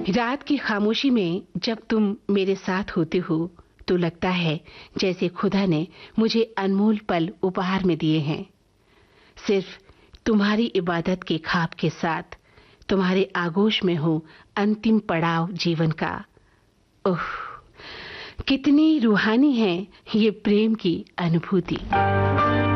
रात की खामोशी में जब तुम मेरे साथ होते हो तो लगता है जैसे खुदा ने मुझे अनमोल पल उपहार में दिए हैं। सिर्फ तुम्हारी इबादत के ख्वाब के साथ तुम्हारे आगोश में हो अंतिम पड़ाव जीवन का। ओह, कितनी रूहानी है ये प्रेम की अनुभूति।